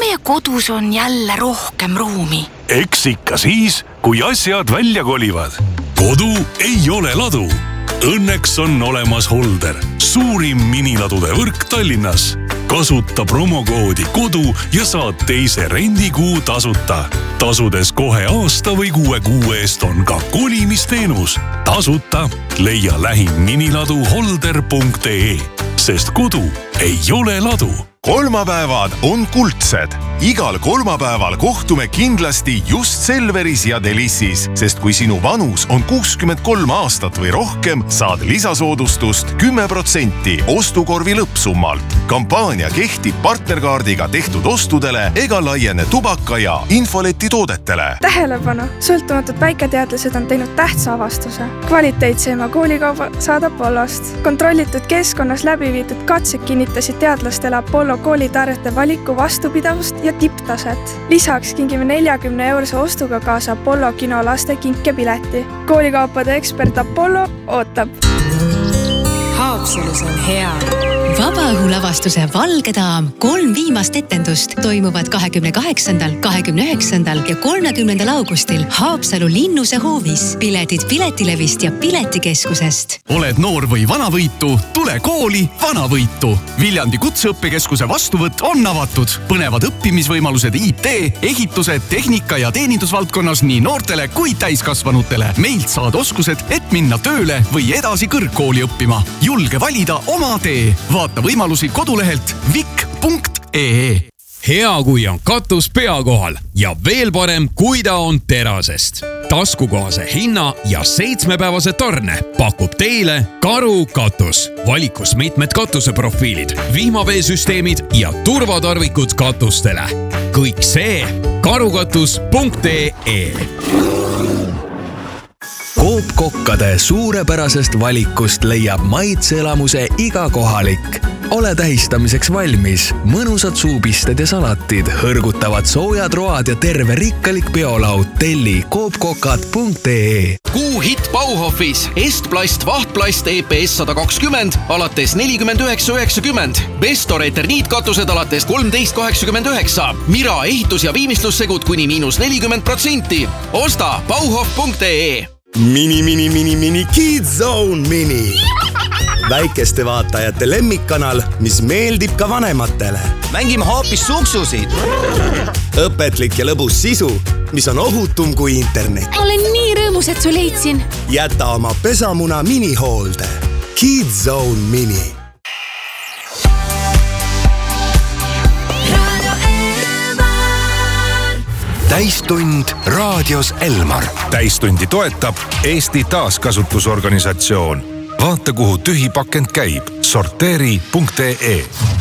meie kodus on jälle rohkem ruumi? Eks ikka siis, kui asjad välja kolivad. Kodu ei ole ladu. Õnneks on olemas Holder, suurim miniladude võrk Tallinnas. Kasuta promokoodi kodu ja saad teise rendikuu tasuta. Tasudes kohe aasta või 6 kuu eest on ka kolimisteenus. Tasuta leia lähim miniladu holder.ee, sest kodu ei ole ladu. Kolmapäevad on kuldsed. Igal kolmapäeval kohtume kindlasti just Selveris ja Delissis, sest kui sinu vanus on 63 aastat või rohkem, saad lisasoodustust 10% ostukorvi lõppsummalt. Kampaania kehtib partnerkaardiga tehtud ostudele ega laiene tubaka ja infoleti toodetele. Tähelepanu! Sõltumatud väiketeadlased on teinud tähtsa avastuse. Kvaliteetseima koolikauba saadab Apollost. Kontrollitud keskkonnas läbi viidud katsed kinnitasid teadlastele Apollo koolitarjete valiku vastupidavust ja tipptaset. Lisaks kingime 40 € ostuga kaasa Apollo kino laste kinkepileti. Koolikaupade ekspert Apollo ootab. Haapsalus on hea. Vabaõhulavastuse Valge daam 3 viimast etendust toimuvad 28., 29. ja 30. augustil Haapsalu Linnuse hoovis. Piletid Piletilevist ja Piletikeskusest. Oled noor või vanavõitu, tule kooli vanavõitu. Viljandi kutseõppekeskuse vastuvõtt on avatud. Põnevad õppimisvõimalused IT, ehituse, tehnika ja teenindusvaldkonnas nii noortele kui täiskasvanutele. Meilt saad oskused, et minna tööle või edasi kõrgkooli õppima. Julge valida oma tee. Vaata võimalusi kodulehelt vik.ee. Hea, kui on katus pea kohal ja veel parem, kui ta on terasest. Taskukohase hinna ja 7-päevase tarne pakub teile Karu katus. Valikus mitmed katuseprofiilid, vihmaveesüsteemid ja turvatarvikud katustele. Kõik see karukatus.ee. Coop-kokkade suurepärasest valikust leiab maitseelamuse iga kohalik. Ole tähistamiseks valmis. Mõnusad suupisted ja salatid, hõrgutavad soojad road ja terve rikkalik peolaud. Telli coopkokad.ee. Kuu hitt Bauhofis. Estplast, vahtplast EPS 120 alates 49,90. Bestor eterniitkatused alates 13,89. Mira ehitus- ja viimistlussegud kuni -40%. Osta bauhof.ee. Mini Kids Zone Mini. Väikeste vaatajate lemmikkanal, mis meeldib ka vanematele. Mängime hoopis suksusid. Õpetlik ja lõbus sisu, mis on ohutum kui internet. Olen nii rõõmus, et su leidsin. Jäta oma pesamuna minihoolde. Kids Zone Mini. Täistund raadios Elmar. Täistundi toetab Eesti Taaskasutusorganisatsioon. Vaata, kuhu tühi pakend käib. Sorteeri.ee.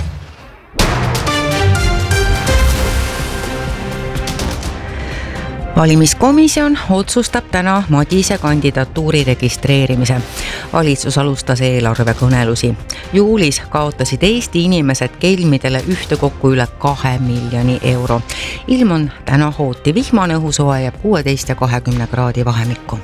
Valimiskomisjon otsustab täna Madise kandidatuuri registreerimise. Valitsus alustas eelarvekõnelusi. Juulis kaotasid Eesti inimesed kelmidele ühtekokku üle 2 miljoni €. Ilm on täna hooti vihmane, õhusoe jääb 16 ja 20 kraadi vahemikku.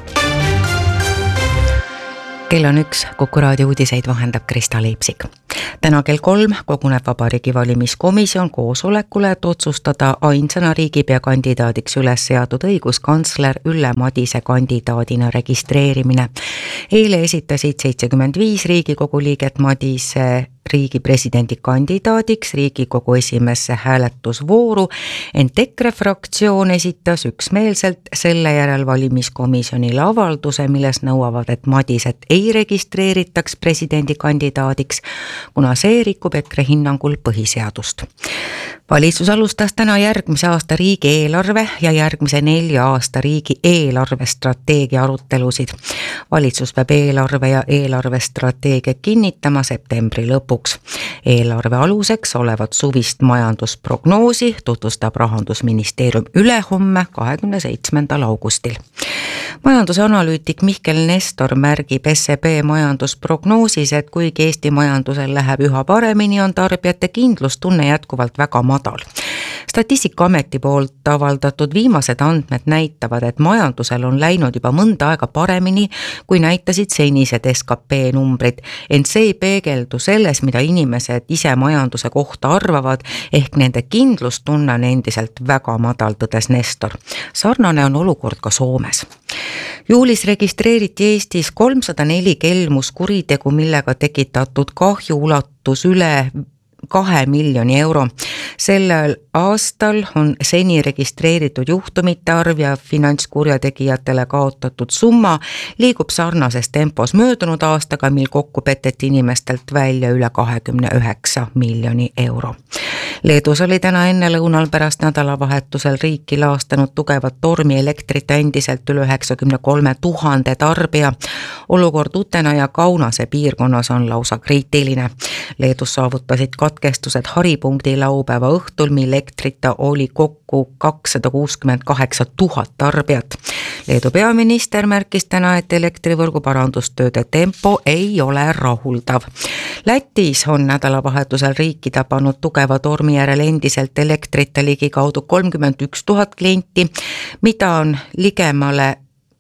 Kell on 1, Kuku raadio uudiseid vahendab Krista Leipsik. Täna kell 3 koguneb Vabariigi valimiskomisjon koosolekule, et otsustada ainsana riigipea kandidaadiks üles seatud õiguskantsler Ülle Madise kandidaadina registreerimine. Eile esitasid 75 Riigikogu liiget Madise riigi presidendi kandidaadiks Riigikogu esimesse hääletusvooru, ent EKRE fraktsioon esitas üksmeelselt selle järel valimiskomisjonile avalduse, milles nõuavad, et Madiset ei registreeritaks presidendi kandidaadiks, kuna see rikub EKRE hinnangul põhiseadust. Valitsus alustas täna järgmise aasta riigieelarve ja järgmise 4 aasta riigi eelarvestrateegia arutelusid. Valitsus peab eelarve ja eelarvestrateegia kinnitama septembri lõpuks. Eelarve aluseks olevat suvist majandusprognoosi tutvustab Rahandusministeerium ülehomme 27. augustil. Majanduse analüütik Mihkel Nestor märgib SEB majandusprognoosis, et kuigi Eesti majandusel läheb üha paremini, on tarbijate kindlustunne jätkuvalt väga madal. Statistikaameti poolt avaldatud viimased andmed näitavad, et majandusel on läinud juba mõnda aega paremini, kui näitasid senised SKP numbrid, ent see ei peegeldu selles, mida inimesed ise majanduse kohta arvavad, ehk nende kindlustunne on endiselt väga madal, tõdes Nestor. Sarnane on olukord ka Soomes. Juulis registreeriti Eestis 304 kelmuskuritegu, millega tekitatud kahju ulatus üle 2 miljoni euro. Sellel aastal on seni registreeritud juhtumite arv ja finantskurjategijatele kaotatud summa liigub sarnases tempos möödunud aastaga, mil kokku peteti inimestelt välja üle 29 miljoni euro. Leedus oli täna enne lõunal pärast nädalavahetusel riiki laastanud tugevat tormi elektrit endiselt üle 93 000 tarbija. Olukord Utena ja Kaunase piirkonnas on lausa kriitiline. Leedus saavutasid katkestused haripunkti laupäeva õhtul, mil elektrita oli kokku 268 000 tarbijat. Leedu peaminister märkis täna, et elektrivõrgu parandustööde tempo ei ole rahuldav. Lätis on nädalavahetusel riiki tabanud tugeva tormi järel endiselt elektrita ligikaudu 31 000 klienti, mida on ligemale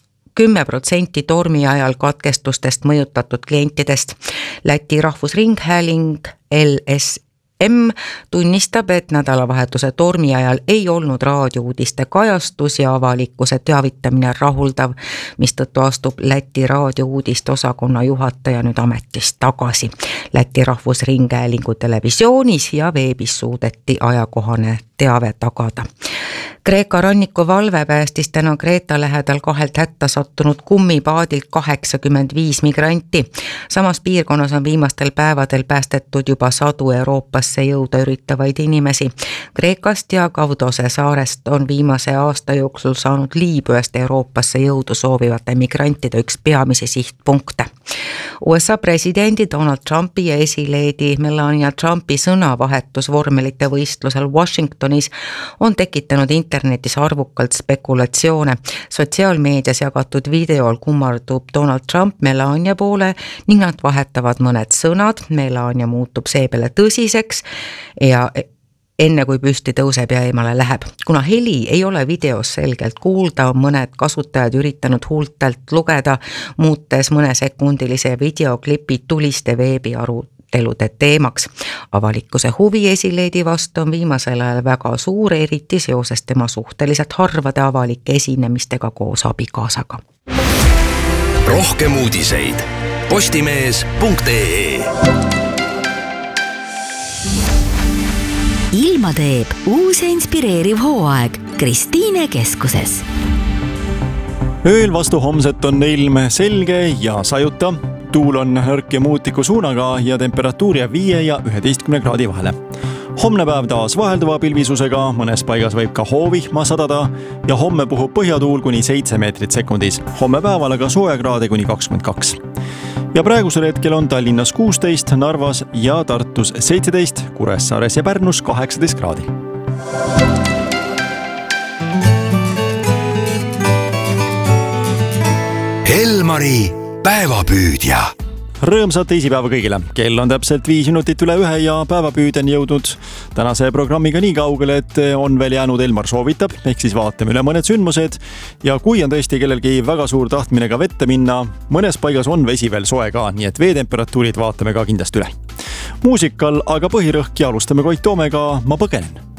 10% tormi ajal katkestustest mõjutatud klientidest. Läti rahvusringhääling LSM tunnistab, et nädalavahetuse tormi ajal ei olnud raadiouudiste kajastus ja avalikkuse teavitamine rahuldav, mistõttu astub Läti raadiouudiste osakonna juhataja nüüd ametist tagasi. Läti rahvusringhäälingu televisioonis ja veebis suudeti ajakohane teave tagada. Kreeka rannikuvalve päästis täna Kreeta lähedal 2 hätta sattunud kummipaadilt 85 migranti. Samas piirkonnas on viimastel päevadel päästetud juba 100 Euroopasse jõuda üritavaid inimesi. Kreekast ja Kaudose saarest on viimase aasta jooksul saanud Liibüast Euroopasse jõudu soovivate migrantide üks peamisi sihtpunkte. USA presidendi Donald Trumpi ja esileedi Melania Trumpi sõnavahetus vormelite võistlusel Washingtonis on tekitanud internetis arvukalt spekulatsioone. Sotsiaalmeedias jagatud videol kummardub Donald Trump Melania poole ning nad vahetavad mõned sõnad. Melania muutub seepeale tõsiseks ja enne kui püsti tõuseb ja eemale läheb. Kuna heli ei ole videos selgelt kuulda, on mõned kasutajad üritanud huultelt lugeda, muutes mõnesekundilise videoklipi tuliste veebiarutelude teemaks. Avalikkuse huvi esileedi vastu on viimasel ajal väga suur, eriti seoses tema suhteliselt harvade avalike esinemistega koos abikaasaga. Rohkem uudiseid postimees.ee. Ilma teeb uus ja inspireeriv hooaeg Kristiine keskuses. Ööl vastu homset on ilm selge ja sajuta. Tuul on nõrk ja muutiku suunaga ja temperatuur jääb 5 ja 11 kraadi vahele. Homne päev taas vahelduva pilvisusega, mõnes paigas võib ka hoovihma sadada ja homme puhub põhjatuul kuni 7 meetrit sekundis. Homme päeval aga soojakraade kuni 22. Ja praegusel hetkel on Tallinnas 16, Narvas ja Tartus 17, Kuressaares ja Pärnus 18 kraadi. Elmari päevapüüdja. Rõõmsat teisipäeva kõigile. Kell on täpselt 5 minutit üle 1 ja päevapüüden jõudnud tänase programmiga nii kaugele, et on veel jäänud Elmar soovitab, ehk siis vaatame üle mõned sündmused. Ja kui on tõesti kellelgi väga suur tahtmine ka vette minna, mõnes paigas on vesi veel soe ka, nii et veetemperatuurid vaatame ka kindlasti üle. Muusikal aga põhirõhk ja alustame Koit Toomega Ma põgenen.